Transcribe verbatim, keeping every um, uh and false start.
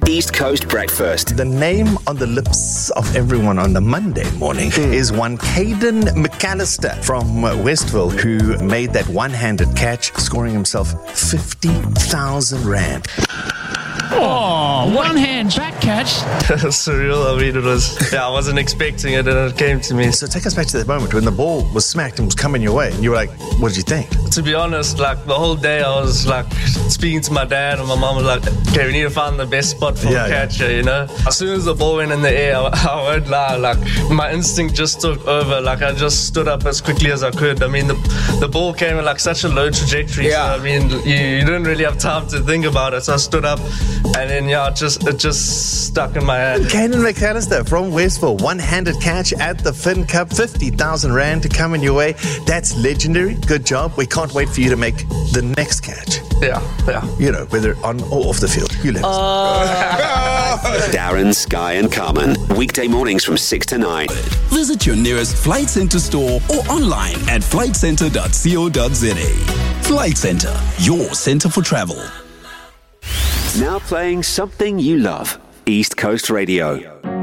East Coast Breakfast. The name on the lips of everyone on the Monday morning mm. is one Caden McAllister from Westville, who made that one-handed catch, scoring himself fifty thousand rand. Oh, one hand back catch. Surreal. I mean, it was, yeah, I wasn't expecting it and it came to me. So take us back to that moment when the ball was smacked and was coming your way and you were like, what did you think? To be honest, like the whole day I was like speaking to my dad and my mom was like, okay, we need to find the best spot for yeah, the catcher, yeah. you know? As soon as the ball went in the air, I, I won't lie, like my instinct just took over. Like I just stood up as quickly as I could. I mean, the, the ball came in like such a low trajectory. Yeah. So, I mean, you, you didn't really have time to think about it. So I stood up. And then, yeah, it just, it just stuck in my head. Caden McAllister from Westville, one-handed catch at the Finn Cup, fifty thousand rand to come in your way. That's legendary. Good job. We can't wait for you to make the next catch. Yeah, yeah. You know, whether on or off the field. You let us uh... Darren, Sky and Carmen. Weekday mornings from six to nine. Visit your nearest Flight Centre store or online at flight centre dot co dot za. Flight Centre, your centre for travel. Now playing something you love. East Coast Radio.